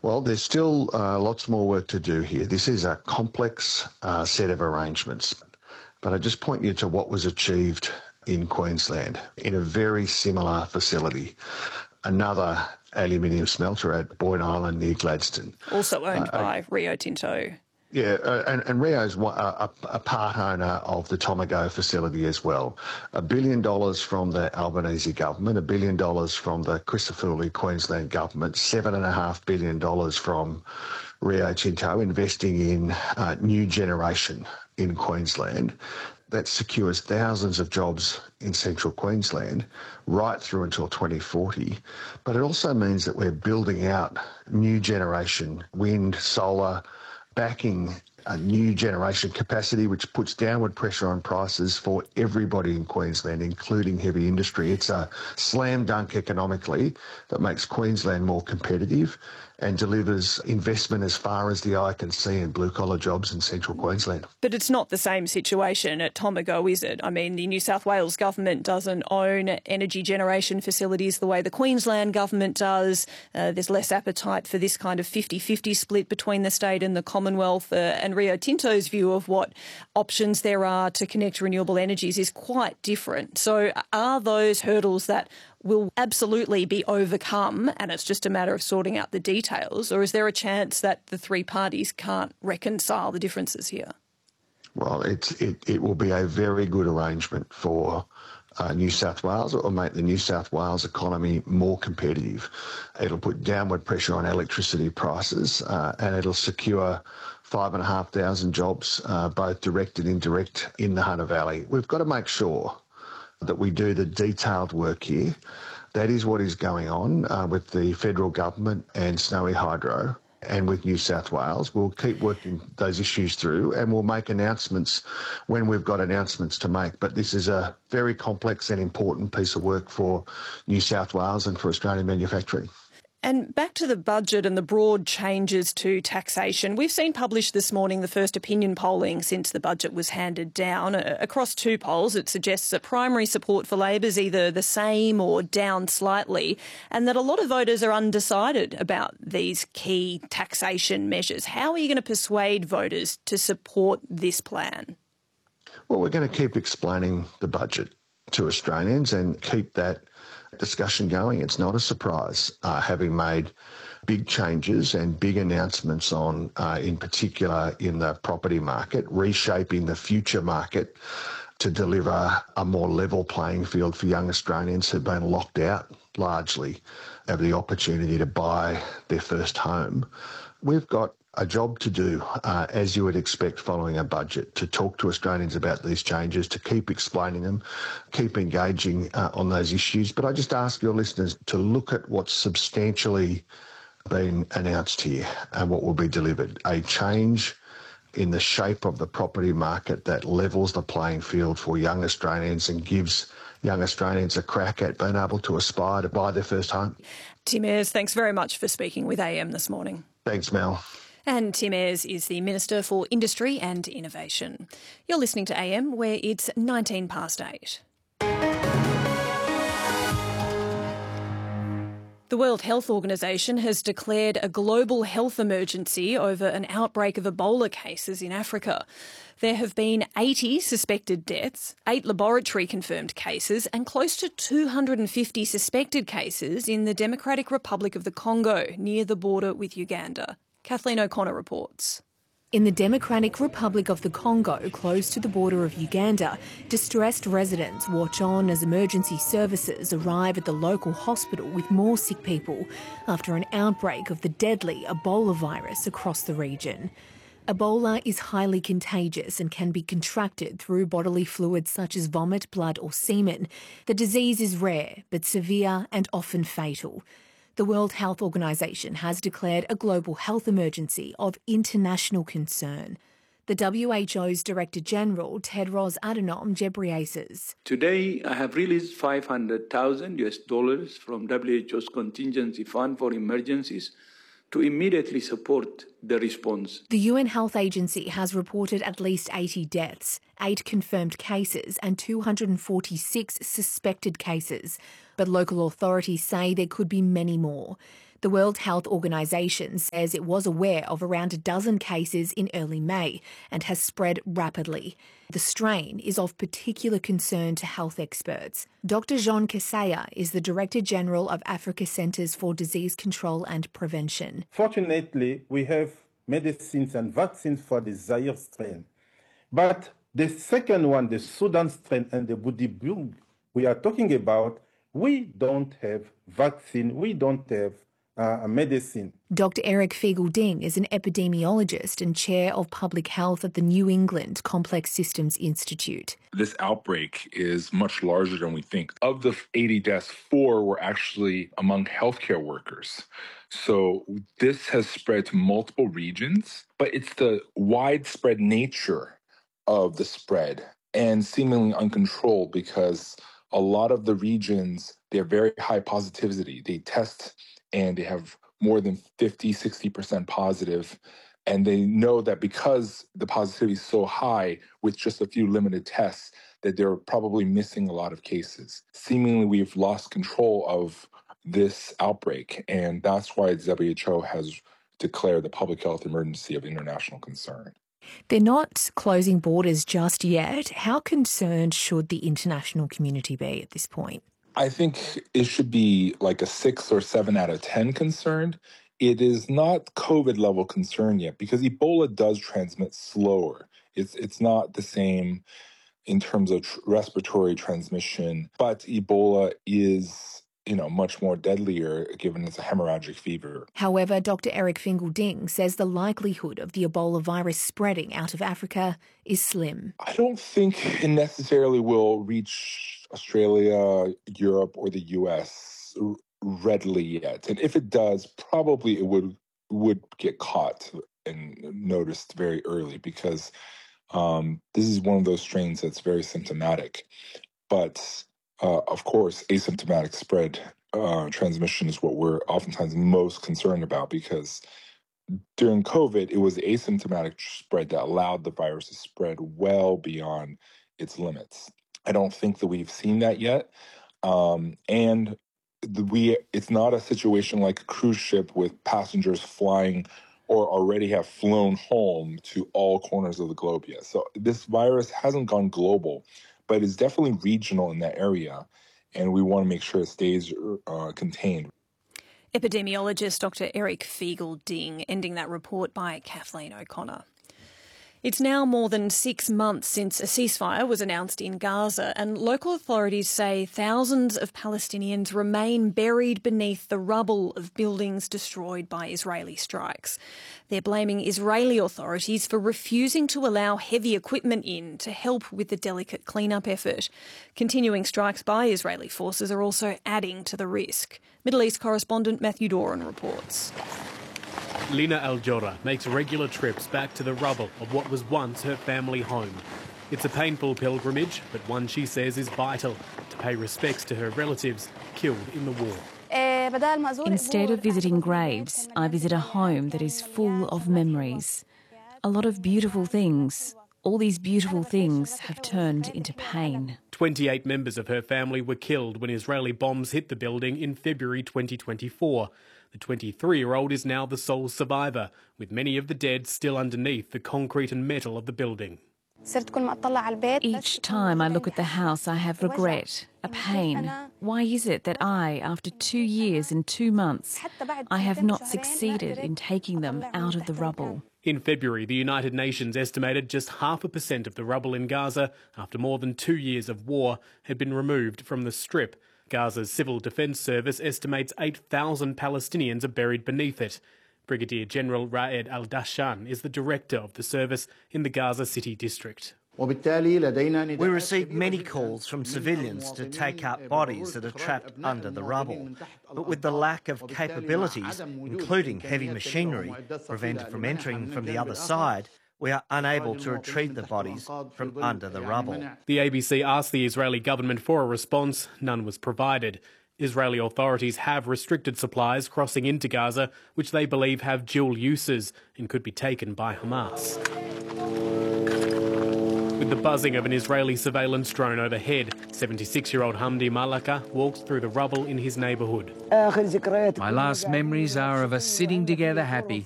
Well, there's still lots more work to do here. This is a complex set of arrangements. But I just point you to what was achieved in Queensland in a very similar facility. Another aluminium smelter at Boyne Island near Gladstone. Also owned by Rio Tinto. Yeah, and Rio's a part owner of the Tomago facility as well. $1 billion from the Albanese government, $1 billion from the Crisafulli Queensland government, $7.5 billion from Rio Tinto investing in new generation in Queensland. That secures thousands of jobs in central Queensland right through until 2040. But it also means that we're building out new generation, wind, solar, backing a new generation capacity, which puts downward pressure on prices for everybody in Queensland, including heavy industry. It's a slam dunk economically that makes Queensland more competitive and delivers investment as far as the eye can see in blue-collar jobs in central Queensland. But it's not the same situation at Tomago, is it? I mean, the New South Wales government doesn't own energy generation facilities the way the Queensland government does. There's less appetite for this kind of 50-50 split between the state and the Commonwealth. And Rio Tinto's view of what options there are to connect renewable energies is quite different. So are those hurdles that will absolutely be overcome and it's just a matter of sorting out the details, or is there a chance that the three parties can't reconcile the differences here? Well, it will be a very good arrangement for New South Wales. It will make the New South Wales economy more competitive. It'll put downward pressure on electricity prices and it'll secure 5,500 jobs, both direct and indirect, in the Hunter Valley. We've got to make sure that we do the detailed work here. That is what is going on with the federal government and Snowy Hydro and with New South Wales. We'll keep working those issues through and we'll make announcements when we've got announcements to make. But this is a very complex and important piece of work for New South Wales and for Australian manufacturing. And back to the budget and the broad changes to taxation. We've seen published this morning the first opinion polling since the budget was handed down. Across two polls, it suggests that primary support for Labor is either the same or down slightly, and that a lot of voters are undecided about these key taxation measures. How are you going to persuade voters to support this plan? Well, we're going to keep explaining the budget to Australians and keep that discussion going. It's not a surprise, having made big changes and big announcements on, in particular, in the property market, reshaping the future market to deliver a more level playing field for young Australians who've been locked out largely of the opportunity to buy their first home. We've got a job to do, as you would expect following a budget, to talk to Australians about these changes, to keep explaining them, keep engaging on those issues. But I just ask your listeners to look at what's substantially been announced here and what will be delivered. A change in the shape of the property market that levels the playing field for young Australians and gives young Australians a crack at being able to aspire to buy their first home. Tim Ayres, thanks very much for speaking with AM this morning. Thanks, Mel. And Tim Ayres is the Minister for Industry and Innovation. You're listening to AM, where it's 19 past 8. The World Health Organization has declared a global health emergency over an outbreak of Ebola cases in Africa. There have been 80 suspected deaths, 8 laboratory-confirmed cases and close to 250 suspected cases in the Democratic Republic of the Congo, near the border with Uganda. Kathleen O'Connor reports. In the Democratic Republic of the Congo, close to the border of Uganda, distressed residents watch on as emergency services arrive at the local hospital with more sick people after an outbreak of the deadly Ebola virus across the region. Ebola is highly contagious and can be contracted through bodily fluids such as vomit, blood or semen. The disease is rare but severe and often fatal. The World Health Organization has declared a global health emergency of international concern. The WHO's Director General, Tedros Adhanom Ghebreyesus. Today, I have released $500,000 from WHO's contingency fund for emergencies to immediately support the response. The UN Health Agency has reported at least 80 deaths, 8 confirmed cases and 246 suspected cases. But local authorities say there could be many more. The World Health Organization says it was aware of around a dozen cases in early May and has spread rapidly. The strain is of particular concern to health experts. Dr. Jean Kaseya is the Director General of Africa Centres for Disease Control and Prevention. Fortunately, we have medicines and vaccines for the Zaire strain. But the second one, the Sudan strain and the Budibug we are talking about, we don't have vaccine, we don't have medicine. Dr. Eric Fiegel-Ding is an epidemiologist and chair of public health at the New England Complex Systems Institute. This outbreak is much larger than we think. Of the 80 deaths, 4 were actually among healthcare workers. So this has spread to multiple regions, but it's the widespread nature of the spread and seemingly uncontrolled because a lot of the regions, they're very high positivity. They test and they have more than 50, 60% positive. And they know that because the positivity is so high with just a few limited tests, that they're probably missing a lot of cases. Seemingly, we've lost control of this outbreak. And that's why WHO has declared the public health emergency of international concern. They're not closing borders just yet. How concerned should the international community be at this point? I think it should be like a 6 or 7 out of 10 concerned. It is not COVID level concern yet because Ebola does transmit slower. It's not the same in terms of respiratory transmission, but Ebola is much more deadlier given it's a hemorrhagic fever. However, Dr. Eric Fiegel-Ding says the likelihood of the Ebola virus spreading out of Africa is slim. I don't think it necessarily will reach Australia, Europe, or the US readily yet. And if it does, probably it would get caught and noticed very early because this is one of those strains that's very symptomatic. But of course, asymptomatic spread transmission is what we're oftentimes most concerned about because during COVID, it was the asymptomatic spread that allowed the virus to spread well beyond its limits. I don't think that we've seen that yet. It's not a situation like a cruise ship with passengers flying or already have flown home to all corners of the globe yet. So this virus hasn't gone global, but it's definitely regional in that area, and we want to make sure it stays contained. Epidemiologist Dr. Eric Fiegel-Ding, ending that report by Kathleen O'Connor. It's now more than 6 months since a ceasefire was announced in Gaza, and local authorities say thousands of Palestinians remain buried beneath the rubble of buildings destroyed by Israeli strikes. They're blaming Israeli authorities for refusing to allow heavy equipment in to help with the delicate cleanup effort. Continuing strikes by Israeli forces are also adding to the risk. Middle East correspondent Matthew Doran reports. Lina Al-Jora makes regular trips back to the rubble of what was once her family home. It's a painful pilgrimage, but one she says is vital to pay respects to her relatives killed in the war. Instead of visiting graves, I visit a home that is full of memories. A lot of beautiful things. All these beautiful things have turned into pain. 28 members of her family were killed when Israeli bombs hit the building in February 2024. The 23-year-old is now the sole survivor, with many of the dead still underneath the concrete and metal of the building. Each time I look at the house, I have regret, a pain. Why is it that I, after 2 years and 2 months, I have not succeeded in taking them out of the rubble? In February, the United Nations estimated just 0.5% of the rubble in Gaza, after more than 2 years of war, had been removed from the Strip. Gaza's Civil Defence Service estimates 8,000 Palestinians are buried beneath it. Brigadier General Raed Al-Dashan is the director of the service in the Gaza City district. We receive many calls from civilians to take out bodies that are trapped under the rubble. But with the lack of capabilities, including heavy machinery, prevented from entering from the other side, we are unable to retrieve the bodies from under the rubble. The ABC asked the Israeli government for a response. None was provided. Israeli authorities have restricted supplies crossing into Gaza, which they believe have dual uses and could be taken by Hamas. With with the buzzing of an Israeli surveillance drone overhead. 76-year-old Hamdi Malaka walks through the rubble in his neighbourhood. My last memories are of us sitting together happy.